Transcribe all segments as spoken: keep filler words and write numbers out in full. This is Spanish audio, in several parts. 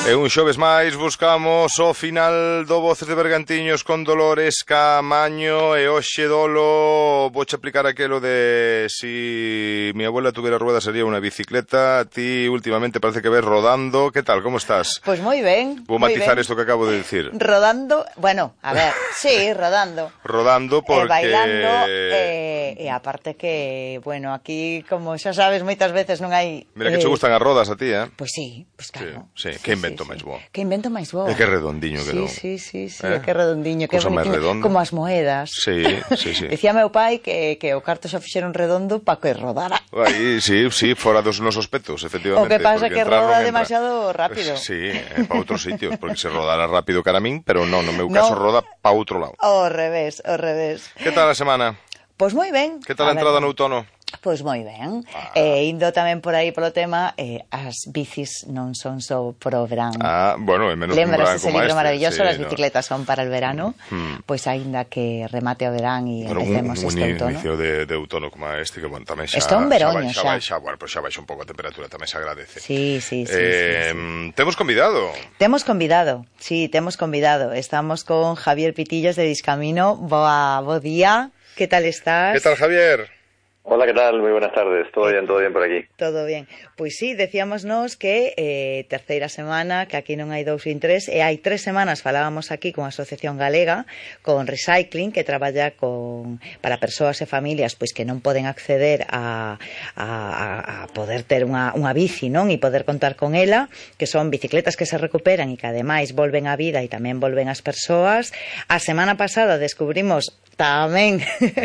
E un xoves máis buscamos o final do Voces de Bergantiños con Dolores Caamaño e hoxe dolo vouche aplicar aquelo de si mi abuela tuviera ruedas sería una bicicleta. Ti últimamente parece que ves rodando. ¿Qué tal? ¿Cómo estás? Pues moi ben. Vou matizar isto que acabo de decir. Rodando, bueno, a ver, sí, rodando. Rodando porque... Eh, bailando, eh, e aparte que, bueno, aquí, como xa sabes, moitas veces non hai... Mira que eh... che gustan as rodas a ti, eh? Pois sí, pois claro. Sí, sí. sí que invento sí, máis bo. Que invento máis bo. É que redondiño que non. Sí, sí, sí, sí, eh? que redondiño, que bonitinho, como as moedas. Sí, sí, sí. Decía meu pai que, que o carto xa fixeron redondo para que rodara. Aí, sí, sí, fora dos nosos petos, efectivamente. O que pasa que roda demasiado rápido. Sí, eh, para outros sitios, porque se rodara rápido cara a min, pero non, no meu caso no. Roda para outro lado. Ao revés, ao revés. Que tal a semana? Pois moi ben. Que tal a, a entrada ver, no outono? Pois moi ben. Ah. Eh, indo tamén por aí polo tema, eh, as bicis non son só pro verán. Ah, bueno, é menos un verán ese como libro este. Maravilloso, sí, las no. bicicletas son para el verano, hmm. pois aínda que remate o verán e bueno, empecemos un, un este outono. Un inicio de, de outono como este, que bueno, tamén xa... Está un veroño xa. xa. Xa, xa, bueno, pues xa baixa un pouco a temperatura, tamén se agradece. Sí, sí, sí. Eh, sí, sí. Temos convidado. Temos convidado, sí, temos convidado. Estamos con Javier Pitillos de Discamino. Boa, bo día. ¿Qué tal estás? ¿Qué tal, Javier? Hola, ¿qué tal? Muy buenas tardes. Todo bien, todo bien por aquí. Todo bien. Pois sí, decíamosnos que eh, terceira semana, que aquí non hai dous nin tres, e hai tres semanas falábamos aquí con a Asociación Galega, con Recycling, que traballa con para persoas e familias pois que non poden acceder a, a, a poder ter unha, unha bici, non? E poder contar con ela, que son bicicletas que se recuperan e que ademais volven á vida e tamén volven as persoas. A semana pasada descubrimos tamén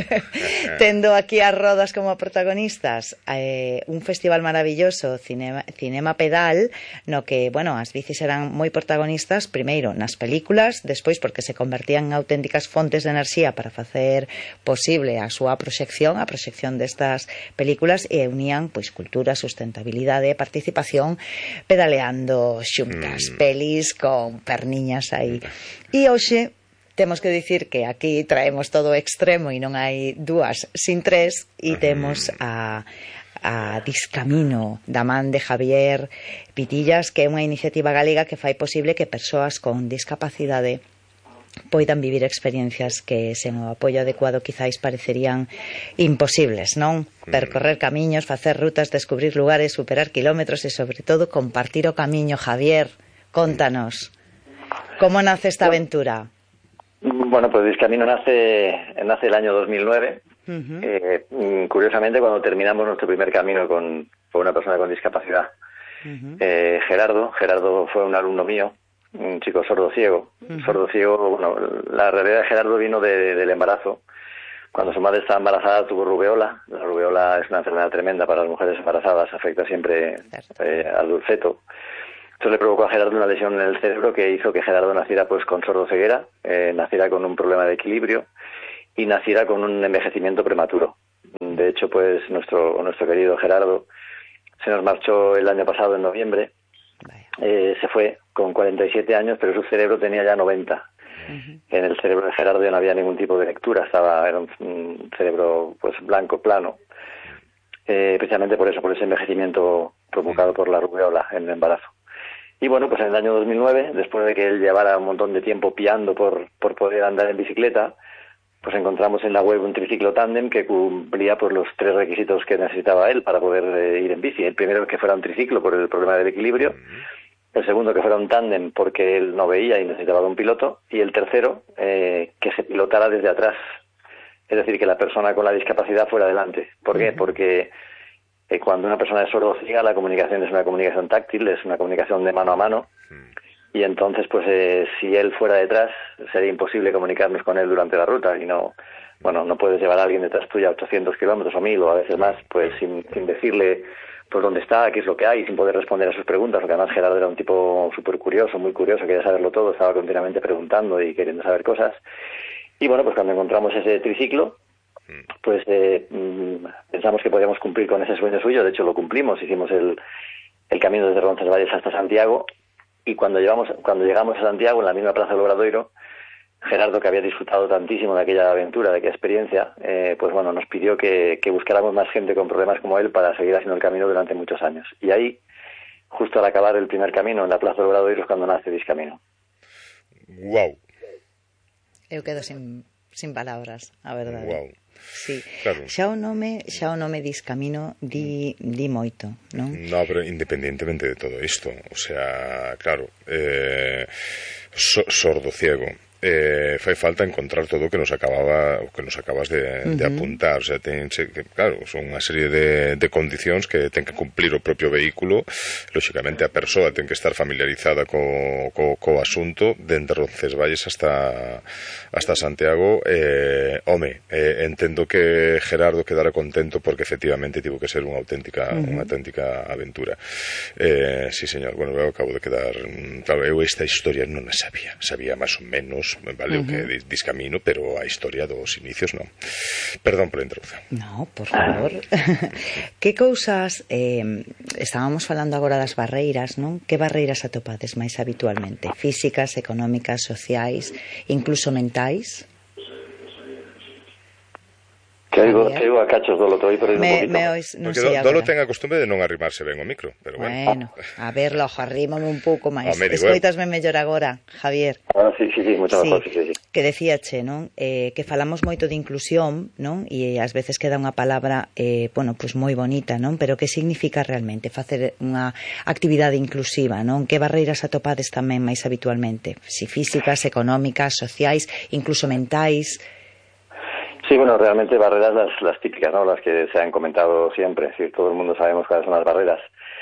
tendo aquí as rodas como protagonistas eh, un festival maravilloso Cinema, Cinema Pedal no que, bueno, as bicis eran moi protagonistas primeiro nas películas, despois porque se convertían en auténticas fontes de enerxía para facer posible a súa proxección a proxección destas películas e unían, pois, cultura, sustentabilidade e participación pedaleando xuntas, mm. pelis con perniñas aí. E hoxe temos que dicir que aquí traemos todo extremo e non hai dúas sin tres e temos a, a Discamino da man de Javier Pitillas, que é unha iniciativa galega que fai posible que persoas con discapacidade poidan vivir experiencias que sen o apoio adecuado quizáis parecerían imposibles, non? Percorrer camiños, facer rutas, descubrir lugares, superar kilómetros e sobre todo compartir o camiño. Javier, contanos como nace esta aventura. Bueno, pues Discamino nace, nace el año dos mil nueve. Uh-huh. eh, curiosamente, cuando terminamos nuestro primer camino con, con una persona con discapacidad. Uh-huh. eh, Gerardo, Gerardo fue un alumno mío, un chico sordo-ciego. Uh-huh. Sordo-ciego, bueno, la realidad de Gerardo vino de, de, del embarazo. Cuando su madre estaba embarazada tuvo rubeola. La rubeola es una enfermedad tremenda para las mujeres embarazadas, afecta siempre eh, al feto. Esto le provocó a Gerardo una lesión en el cerebro que hizo que Gerardo naciera pues con sordoceguera, eh, naciera con un problema de equilibrio y naciera con un envejecimiento prematuro. De hecho, pues nuestro nuestro querido Gerardo se nos marchó el año pasado en noviembre. Eh, se fue con cuarenta y siete años, pero su cerebro tenía ya noventa. Uh-huh. En el cerebro de Gerardo ya no había ningún tipo de lectura, estaba era un, un cerebro pues blanco, plano. Eh, precisamente por eso, por ese envejecimiento provocado por la rubeola en el embarazo. Y bueno, pues en el año dos mil nueve, después de que él llevara un montón de tiempo piando por, por poder andar en bicicleta, pues encontramos en la web un triciclo tándem que cumplía pues los tres requisitos que necesitaba él para poder eh, ir en bici. El primero, que fuera un triciclo por el problema del equilibrio. El segundo, que fuera un tándem porque él no veía y necesitaba de un piloto. Y el tercero, eh, que se pilotara desde atrás. Es decir, que la persona con la discapacidad fuera adelante. ¿Por qué? Porque Eh, cuando una persona es sordo-ciega, la comunicación es una comunicación táctil, es una comunicación de mano a mano, y entonces, pues, eh, si él fuera detrás, sería imposible comunicarnos con él durante la ruta, y no, bueno, no puedes llevar a alguien detrás tuya ochocientos kilómetros o mil, o a veces más, pues, sin, sin decirle, pues, dónde está, qué es lo que hay, sin poder responder a sus preguntas, porque además Gerardo era un tipo súper curioso, muy curioso, quería saberlo todo, estaba continuamente preguntando y queriendo saber cosas, y bueno, pues cuando encontramos ese triciclo, pues eh, pensamos que podíamos cumplir con ese sueño suyo. De hecho lo cumplimos, hicimos el, el camino desde Roncesvalles hasta Santiago, y cuando llegamos, cuando llegamos a Santiago, en la misma plaza del Obradoiro, Gerardo, que había disfrutado tantísimo de aquella aventura, de aquella experiencia, eh, pues bueno, nos pidió que, que buscáramos más gente con problemas como él para seguir haciendo el camino durante muchos años. Y ahí justo al acabar el primer camino en la Plaza del Obradoiro es cuando nace Discamino. Guau. Eu quedo sin, sin palabras, a verdade. Guau. Sí. Claro. Xa o nome, xa o nome Discamino di, di moito, non? No, pero independientemente de todo isto, o sea, claro, eh, so, sordo ciego. Eh, fai falta encontrar todo o que nos acababa o que nos acabas de, uh-huh. de apuntar, o sea, ten, que, claro, son unha serie de, de condicións que ten que cumplir o propio vehículo. Lóxicamente a persoa ten que estar familiarizada co, co, co asunto dende Roncesvalles hasta hasta Santiago. eh, home, eh, entendo que Gerardo quedara contento porque efectivamente tivo que ser unha auténtica uh-huh. unha auténtica aventura. Eh, sí, señor, bueno, eu acabo de quedar, claro, eu esta historia non a sabía, sabía máis ou menos, vale, uh-huh. o que Discamino, pero a historia dos inicios non. Perdón pola introducción. No, por favor. Que cousas, eh, estábamos falando agora das barreiras, non? Que barreiras atopades máis habitualmente? Físicas, económicas, sociais, incluso mentais? Que digo, que digo a cachos, Dolo, te oí por aí un me, poquito. Me ois, non Porque sei Dolo agora. ten a costumbre de non arrimarse ben o micro, pero bueno. Bueno, a ver, lojo, arrímame un pouco máis. Oh, Escoitasme mellor agora, Javier. Ah, sí, sí, sí, moito sí, mejor, sí, sí, sí. Que decíache, non? Eh, que falamos moito de inclusión, non? E ás veces queda unha palabra, eh, bueno, pois moi bonita, non? Pero que significa realmente facer unha actividade inclusiva, non? Que barreiras atopades tamén máis habitualmente? Si físicas, económicas, sociais, incluso mentais. Sí, bueno, realmente barreras las, las típicas, ¿no? Las que se han comentado siempre. Es decir, todo el mundo sabemos cuáles son las barreras.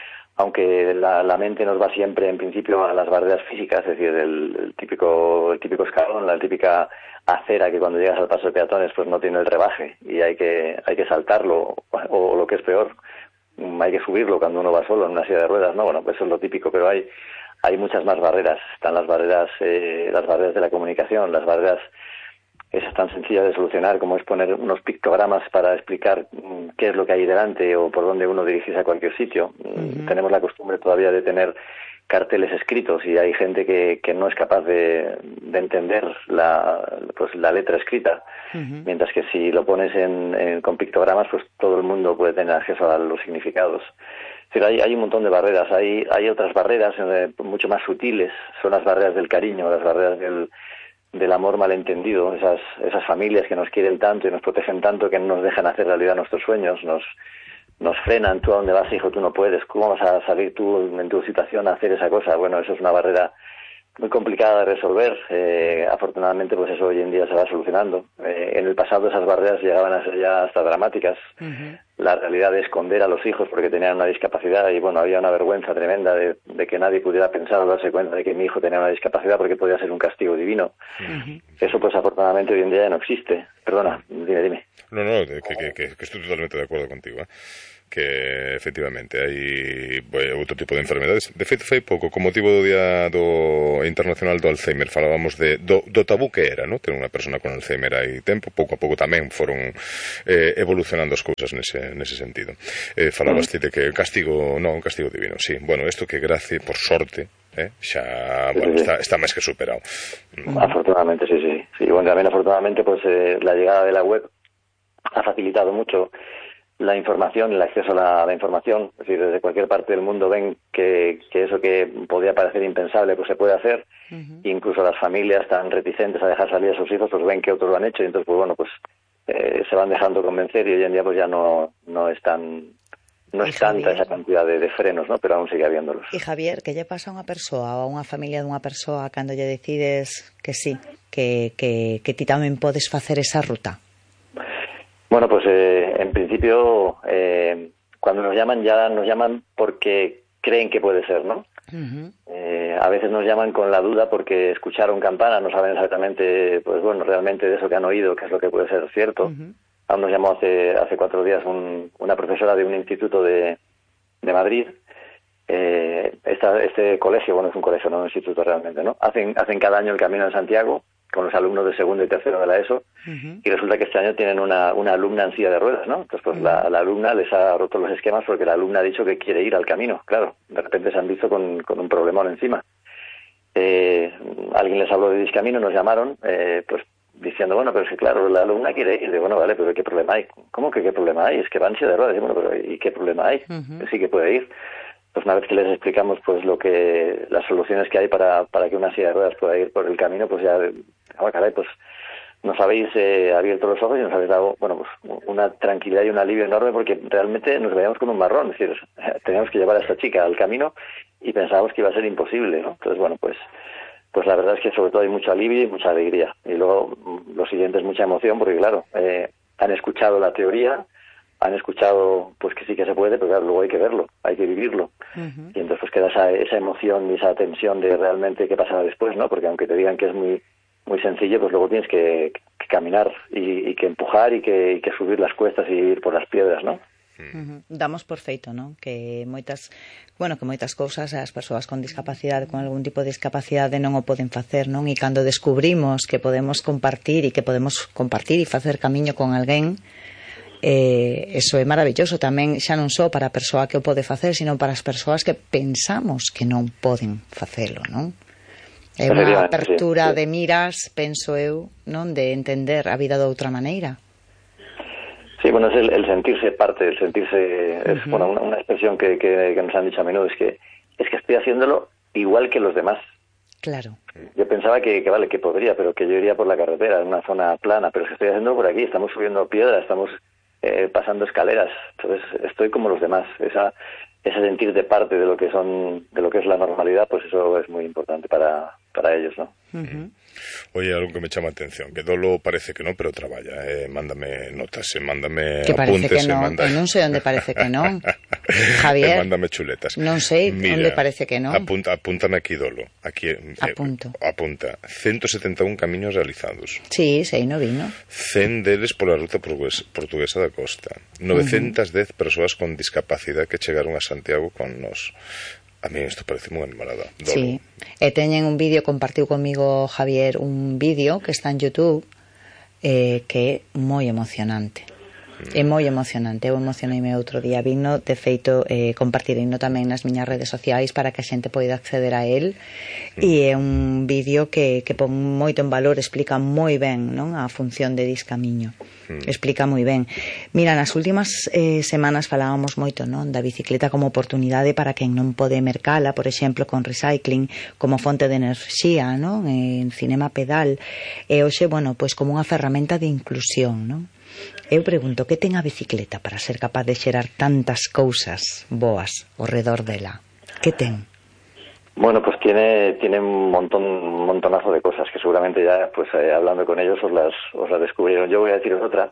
Aunque la, la mente nos va siempre, en principio, a las barreras físicas, es decir, el, el típico el típico escalón, la típica acera que cuando llegas al paso de peatones pues no tiene el rebaje y hay que hay que saltarlo, o, o lo que es peor, hay que subirlo cuando uno va solo en una silla de ruedas, ¿no? Bueno, pues eso es lo típico, pero hay hay muchas más barreras. Están las barreras eh, las barreras de la comunicación, las barreras esas tan sencillas de solucionar como es poner unos pictogramas para explicar mm, qué es lo que hay delante o por dónde uno dirigirse a cualquier sitio. Uh-huh. Tenemos la costumbre todavía de tener carteles escritos y hay gente que, que no es capaz de, de entender la, pues, la letra escrita, uh-huh. mientras que si lo pones en, en, con pictogramas, pues todo el mundo puede tener acceso a los significados. Pero hay, hay un montón de barreras, hay, hay otras barreras eh, mucho más sutiles, son las barreras del cariño, las barreras del del amor malentendido, esas esas familias que nos quieren tanto y nos protegen tanto que no nos dejan hacer realidad nuestros sueños, nos nos frenan. Tú a dónde vas, hijo, tú no puedes, ¿cómo vas a salir tú en tu situación a hacer esa cosa? Bueno, eso es una barrera muy complicada de resolver. Eh, afortunadamente, pues eso hoy en día se va solucionando. Eh, en el pasado esas barreras llegaban a ser ya hasta dramáticas. Uh-huh. La realidad de esconder a los hijos porque tenían una discapacidad y bueno, había una vergüenza tremenda de, de que nadie pudiera pensar o darse cuenta de que mi hijo tenía una discapacidad porque podía ser un castigo divino. Uh-huh. Eso pues afortunadamente hoy en día ya no existe. Perdona, dime, dime. No, no, que, que, que, que estoy totalmente de acuerdo contigo, ¿eh? Que efectivamente hai outro tipo de enfermedades. De feito, fai pouco, con motivo do Día do Internacional do Alzheimer, falábamos de, do, do tabú que era, ¿no? Ter unha persona con Alzheimer hai tempo, pouco a pouco tamén foron eh, evolucionando as cousas nese, nese sentido. Eh, falabas ti de que castigo, non, castigo divino, sí. Bueno, isto que gracia, por sorte, eh, xa, bueno, sí, sí. Está, está máis que superado. Afortunadamente, sí, sí. Sí, bueno, tamén afortunadamente, pues eh, la llegada de la web ha facilitado mucho la información, el acceso a la, a la información. Es decir, desde cualquier parte del mundo ven que, que eso que podía parecer impensable pues se puede hacer. Uh-huh. Incluso las familias tan reticentes a dejar salir a sus hijos pues ven que otros lo han hecho y entonces pues bueno pues eh, se van dejando convencer y hoy en día pues ya no no es tan no es tanta esa cantidad de, de frenos, ¿no? Pero aún sigue habiéndolos. E Javier, que lle pasa a unha persoa ou a unha familia dunha persoa cando lle decides que sí, que, que, que ti tamén podes facer esa ruta? Bueno, pues eh, en principio, eh, cuando nos llaman, ya nos llaman porque creen que puede ser, ¿no? Uh-huh. Eh, a veces nos llaman con la duda porque escucharon campana, no saben exactamente, pues bueno, realmente de eso que han oído, qué es lo que puede ser cierto. Uh-huh. Aún nos llamó hace hace cuatro días un, una profesora de un instituto de, de Madrid. Eh, esta, este colegio, bueno, es un colegio, no un instituto realmente, ¿no? Hacen, hacen cada año el Camino de Santiago con los alumnos de segundo y tercero de la ESO, uh-huh. y resulta que este año tienen una, una alumna en silla de ruedas, ¿no? Entonces, pues uh-huh. la, la alumna les ha roto los esquemas porque la alumna ha dicho que quiere ir al camino, claro, de repente se han visto con, con un problemón encima. Eh, alguien les habló de Discamino, nos llamaron, eh, pues diciendo, bueno, pero es que claro, la alumna quiere ir, y digo, bueno, vale, pero ¿qué problema hay? ¿Cómo que qué problema hay? Es que van en silla de ruedas, y bueno, pero ¿y qué problema hay? Uh-huh. Sí que puede ir. pues una vez que les explicamos pues lo que las soluciones que hay para, para que una silla de ruedas pueda ir por el camino, pues ya, oh, caray, pues nos habéis eh, abierto los ojos y nos habéis dado, bueno, pues una tranquilidad y un alivio enorme, porque realmente nos veíamos con un marrón, es decir, teníamos que llevar a esta chica al camino y pensábamos que iba a ser imposible, ¿no? Entonces, bueno, pues pues la verdad es que sobre todo hay mucho alivio y mucha alegría. Y luego lo siguiente es mucha emoción, porque claro, eh, han escuchado la teoría, han escuchado pues que sí que se puede, pero claro, luego hay que verlo, hay que vivirlo. Uh-huh. Y entonces pues queda esa, esa emoción y esa tensión de realmente qué pasará después, ¿no? Porque aunque te digan que es muy muy sencillo, pues luego tienes que, que caminar y, y que empujar y que, y que subir las cuestas y ir por las piedras, ¿no? Uh-huh. Damos por feito, non? Que moitas, bueno, que moitas cousas as persoas con discapacidade, con algún tipo de discapacidade non o poden facer, non? E cando descubrimos que podemos compartir e que podemos compartir e facer camiño con alguén, eh, eso é maravilloso tamén, xa non só para a persoa que o pode facer, sino para as persoas que pensamos que non poden facelo, non? É unha apertura de miras, penso eu, non? De entender a vida de outra maneira. Sí, bueno, es el, el sentirse parte, el sentirse, es uh-huh. bueno, una, una expresión que, que, que nos han dicho a menudo, es que es que estoy haciéndolo igual que los demás. Claro. Yo pensaba que, que vale, que podría, pero que yo iría por la carretera, en una zona plana, pero es que estoy haciéndolo por aquí, estamos subiendo piedras, estamos eh, pasando escaleras, entonces estoy como los demás. Esa, ese sentir de parte de lo que son, de lo que es la normalidad, pues eso es muy importante para, para ellos, ¿no? Uh-huh. Oye, algo que me chama a atención, que Dolo parece que no, pero traballa, eh, mándame notas, eh, mándame que apuntes, parece que no, manda... non sei onde parece que non. Javier, eh, mándame chuletas. Non sei Mira, onde parece que non. Apunta, apúntame aquí, Dolo. Aquí, eh, Apunto. Apunta, ciento setenta e un camiños realizados. Sí, sei, no vino. cen deles pola ruta portuguesa da costa. novecentas dez uh-huh. persoas con discapacidade que chegaron a Santiago con nós. A mí isto parece moi animalada. Dolo. Sí, e teñen un vídeo, compartiu comigo Javier un vídeo que está en YouTube eh, que é moi emocionante. É moi emocionante, eu emocioneime outro día vino, de feito eh, compartireino tamén nas miñas redes sociais para que a xente poida acceder a él mm. e é un vídeo que, que pon moito en valor, explica moi ben, non, a función de Discamiño, mm. explica moi ben. Mira, nas últimas eh, semanas falábamos moito, non, da bicicleta como oportunidade para quen non pode mercala, por exemplo, con recycling como fonte de enerxía, non, en Cinema Pedal, e hoxe, bueno, pois como unha ferramenta de inclusión, non? Eu pregunto, que ten a bicicleta para ser capaz de xerar tantas cousas boas ao redor dela? Que ten? Bueno, pues tiene tiene un montón un montonazo de cosas que seguramente ya, pues eh, hablando con ellos os las os las descubrieron. Yo voy a deciros otra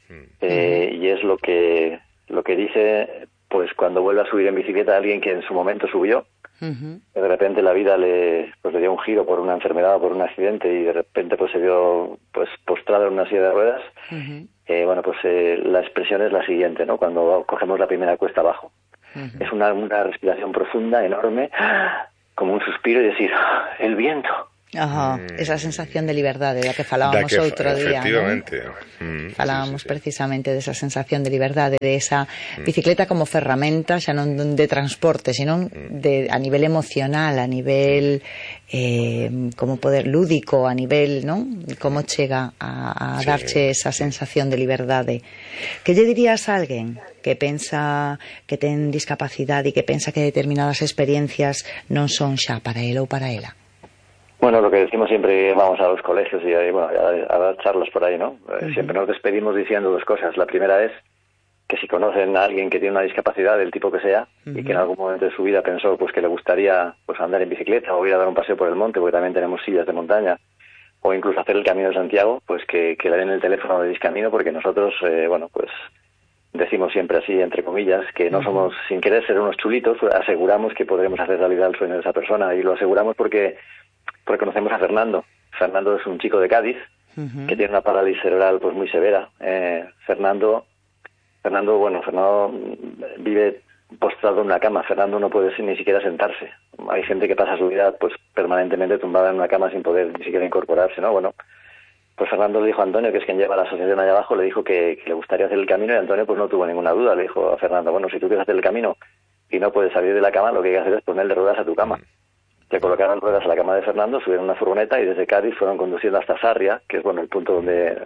eh, y es lo que lo que dice, pues cuando vuelve a subir en bicicleta a alguien que en su momento subió. Uh-huh. De repente la vida le pues le dio un giro por una enfermedad o por un accidente y de repente pues se vio pues postrado en una silla de ruedas. Uh-huh. Eh, bueno, pues eh, la expresión es la siguiente, ¿no? Cuando cogemos la primera cuesta abajo. Uh-huh. Es una, una respiración profunda, enorme, como un suspiro y decir, el viento. Ajá, mm. esa sensación de liberdade da que falábamos que, outro día, efectivamente. ¿no? Mm, falábamos sí, sí, sí. precisamente desa sensación de liberdade, de esa bicicleta como ferramenta xa non de transporte, sino de, a nivel emocional, a nivel eh, como poder lúdico, a nivel, non? Como chega a, a darche sí. esa sensación de liberdade. Que lle dirías a alguén que pensa que ten discapacidade e que pensa que determinadas experiencias non son xa para ele ou para ela? Bueno, lo que decimos siempre, vamos a los colegios y bueno, a, a dar charlas por ahí, ¿no? Uh-huh. Siempre nos despedimos diciendo dos cosas. La primera es que si conocen a alguien que tiene una discapacidad del tipo que sea uh-huh. y que en algún momento de su vida pensó pues que le gustaría pues andar en bicicleta o ir a dar un paseo por el monte, porque también tenemos sillas de montaña, o incluso hacer el Camino de Santiago, pues que, que le den el teléfono de Discamino, porque nosotros, eh, bueno, pues decimos siempre así, entre comillas, que no uh-huh. somos, sin querer ser unos chulitos, aseguramos que podremos hacer realidad el sueño de esa persona, y lo aseguramos porque porque conocemos a Fernando. Fernando es un chico de Cádiz uh-huh. que tiene una parálisis cerebral pues muy severa. Eh, Fernando, Fernando, bueno, Fernando vive postrado en una cama. Fernando no puede ni siquiera sentarse. Hay gente que pasa su vida pues permanentemente tumbada en una cama sin poder ni siquiera incorporarse, ¿no? Bueno, pues Fernando le dijo a Antonio, que es quien lleva la asociación allá abajo, le dijo que, que le gustaría hacer el camino, y Antonio pues no tuvo ninguna duda. Le dijo a Fernando, bueno, si tú quieres hacer el camino y no puedes salir de la cama, lo que hay que hacer es ponerle ruedas a tu cama. Le colocaron ruedas a la cama de Fernando, subieron una furgoneta y desde Cádiz fueron conduciendo hasta Sarria, que es bueno el punto donde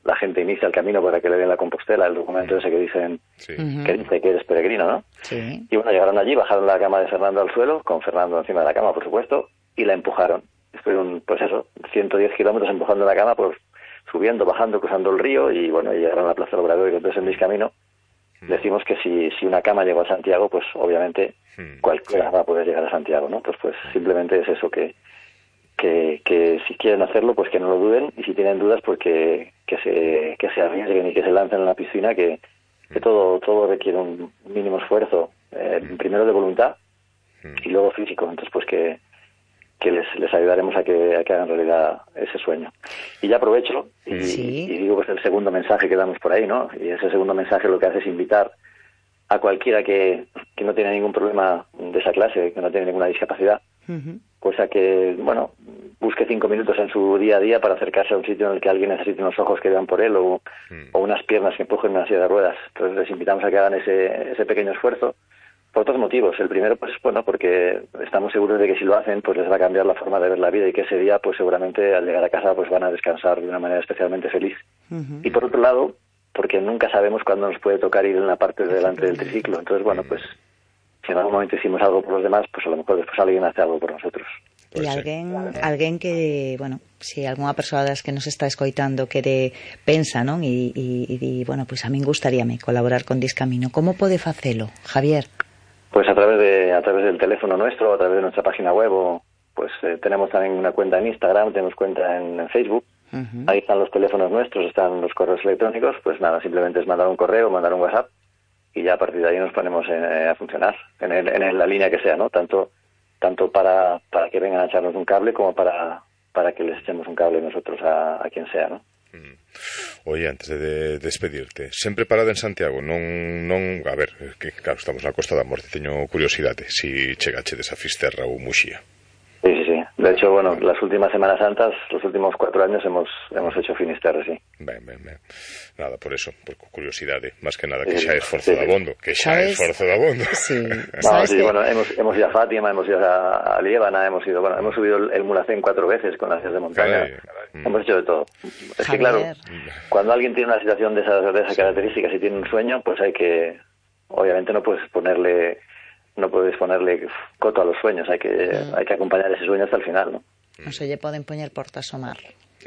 la gente inicia el camino para que le den la Compostela, el documento ese que dicen sí. que dice que eres peregrino, ¿no? Sí. Y bueno, llegaron allí, bajaron la cama de Fernando al suelo, con Fernando encima de la cama, por supuesto, y la empujaron. Estuvieron, pues eso, ciento diez kilómetros empujando la cama, pues subiendo, bajando, cruzando el río, y bueno, llegaron a la Plaza del Obrador, y entonces en Discamino mm. decimos que si, si una cama llegó a Santiago, pues obviamente mm. cualquiera sí. va a poder llegar a Santiago, ¿no? Pues pues simplemente es eso que Que, que si quieren hacerlo, pues que no lo duden, y si tienen dudas, pues que, que se que se arriesguen y que se lancen en la piscina, que, que todo todo requiere un mínimo esfuerzo, eh, primero de voluntad y luego físico, entonces pues que, que les, les ayudaremos a que, a que hagan realidad ese sueño. Y ya aprovecho y, sí. y digo pues el segundo mensaje que damos por ahí, ¿no? Y ese segundo mensaje lo que hace es invitar a cualquiera que, que no tiene ningún problema de esa clase, que no tiene ninguna discapacidad, uh-huh. pues a que, bueno, busque cinco minutos en su día a día para acercarse a un sitio en el que alguien necesite unos ojos que vean por él o, uh-huh. o unas piernas que empujen una silla de ruedas. Entonces les invitamos a que hagan ese, ese pequeño esfuerzo por dos motivos. El primero, pues bueno, porque estamos seguros de que si lo hacen, pues les va a cambiar la forma de ver la vida y que ese día, pues seguramente al llegar a casa, pues van a descansar de una manera especialmente feliz. Uh-huh. Y por otro lado, porque nunca sabemos cuándo nos puede tocar ir en la parte de delante del triciclo. Entonces, bueno, pues si en algún momento hicimos algo por los demás, pues a lo mejor después alguien hace algo por nosotros. Pues e alguén, sí. alguén que, bueno, si algunha persoa das que nos está escoitando quere, pensa, non? E, e, e di, bueno, pois pues a min gustaríame colaborar con Discamino. Como pode facelo, Javier? Pues a través de a través del teléfono nuestro, a través de nuestra página web, o pues eh, tenemos también una cuenta en Instagram, tenemos cuenta en, en Facebook. Uh-huh. Ahí están los teléfonos nuestros, están los correos electrónicos, pues nada, simplemente es mandar un correo, mandar un WhatsApp y ya a partir de ahí nos ponemos en, eh, a funcionar en, el, en la línea que sea, ¿no? Tanto tanto para para que vengan a echarnos un cable como para para que les echemos un cable nosotros a, a quien sea, ¿no? Mm. Oye, antes de, de despedirte, sempre parado en Santiago, non, non, a ver, que claro, estamos na Costa da Morte, teño curiosidade, si chegachedes a Fisterra ou Muxía. Sí, sí, sí. De hecho, bueno, las últimas Semanas Santas, los últimos cuatro años hemos hemos hecho Finisterre, sí. Ben, ben, ben. Nada, por eso, por curiosidade, más que nada, que xa é esforzo sí, sí. de abondo, que xa é esforzo de abondo. Sí, no, sí, que... bueno, hemos, hemos ido a Fátima, hemos ido a, a Liébana, hemos ido, bueno, hemos subido el, el Mulhacén cuatro veces con las de montaña. Caray, caray. Hemos hecho de todo. Es Javier. Que claro, cuando alguien tiene una situación de esas, de esas características y tiene un sueño, pues hay que, obviamente no puedes ponerle... no puedes ponerle coto a los sueños, hay que mm. hay que acompañar ese sueño hasta el final, ¿no? Non se lle poden poñer portas ao mar. Sí.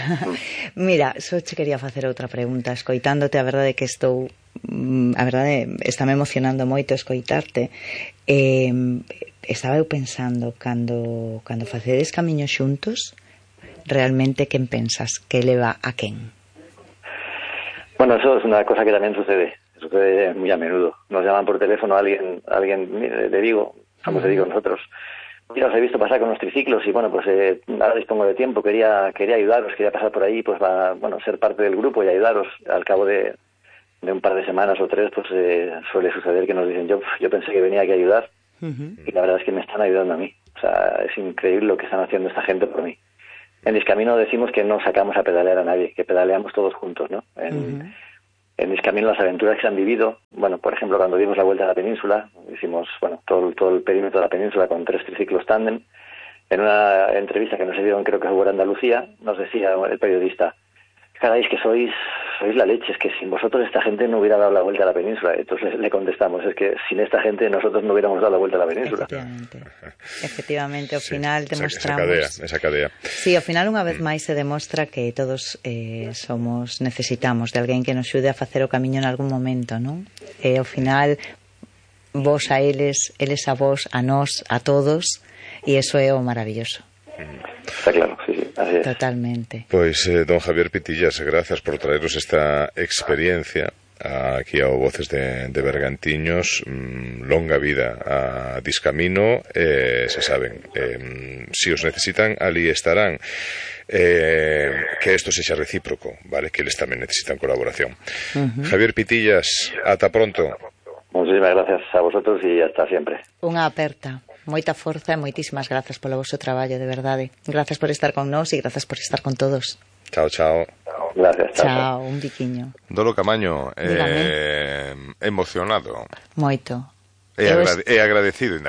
Mira, só che quería facer outra pregunta, escoitándote, a verdade que estou a verdade, estáme emocionando moito escoitarte. Eh, estaba eu pensando cando cando facedes camiños xuntos, realmente quen pensas que leva a quen? Bueno, eso es una cosa que también sucede. Sucede muy a menudo. Nos llaman por teléfono a alguien, a alguien de Vigo, como te digo nosotros. Mira, os he visto pasar con los triciclos y bueno, pues eh, ahora dispongo de tiempo, quería quería ayudaros, quería pasar por ahí, pues va, bueno, ser parte del grupo y ayudaros. Al cabo de, de un par de semanas o tres, pues eh, suele suceder que nos dicen, yo yo pensé que venía aquí a ayudar uh-huh. y la verdad es que me están ayudando a mí. O sea, es increíble lo que están haciendo esta gente por mí. En Discamino decimos que no sacamos a pedalear a nadie, que pedaleamos todos juntos, ¿no? En, uh-huh. En Discamino las aventuras que se han vivido, bueno, por ejemplo, cuando dimos la vuelta a la península, hicimos, bueno, todo, todo el perímetro de la península con tres triciclos tándem. En una entrevista que nos dieron, creo que fue Andalucía, nos decía el periodista, caray, es que sois, sois la leche, es que sin vosotros esta gente no hubiera dado la vuelta a la península. Entonces le, le contestamos, es que sin esta gente nosotros no hubiéramos dado la vuelta a la península. Efectivamente, efectivamente, ao sí, final demostramos... Esa cadea, esa cadea. Sí, ao final unha vez máis se demostra que todos eh, somos, necesitamos de alguén que nos xude a facer o camiño en algún momento, non? E ao final, vos a eles, eles a vos, a nós, a todos, e iso é o maravilloso. Está claro, sí, sí, así es. Totalmente. Pois, eh, don Javier Pitillas, gracias por traeros esta experiencia aquí ao Voces de, de Bergantiños. mm, longa vida a Discamino, eh, se saben, eh, si os necesitan, ali estarán. Eh, que esto sexa recíproco, vale, que eles tamén necesitan colaboración. Uh-huh. Javier Pitillas, ata pronto. Muchísimas gracias a vosotros e hasta sempre. Unha aperta. Moita forza e moitísimas grazas polo vosso traballo, de verdade. Gracias por estar con nós e grazas por estar con todos. Chao, chao. Gracias, chao. Chao, un biquiño. Dolo Camaño, eh, emocionado. Moito. E, agrade- e agradecido.